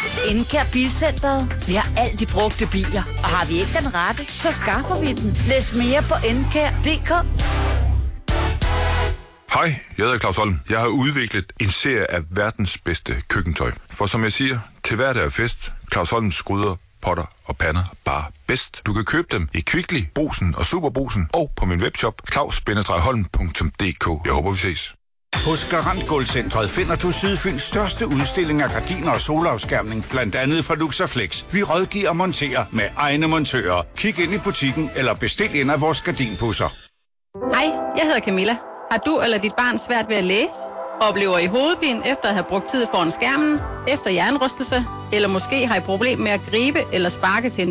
Encare Bilcentret. Vi har alt de brugte biler. Og har vi ikke den rette, så skaffer vi den. Læs mere på Encare.dk. Hej, jeg hedder Claus Holm. Jeg har udviklet en serie af verdens bedste køkkentøj. For som jeg siger, til hverdag er fest. Claus Holms gryder, potter og pander bare bedst. Du kan købe dem i Kvickly, Brugsen og Superbrugsen og på min webshop claus-holm.dk. Jeg håber, vi ses. Hos Garant Gulvcentret finder du Sydfyns største udstilling af gardiner og solafskærmning, blandt andet fra Luxaflex. Vi rådgiver og monterer med egne montører. Kig ind i butikken eller bestil en af vores gardinpusser. Hej, jeg hedder Camilla. Har du eller dit barn svært ved at læse? Oplever I hovedpine efter at have brugt tid foran skærmen? Efter hjernerystelse? Eller måske har I problem med at gribe eller sparke til en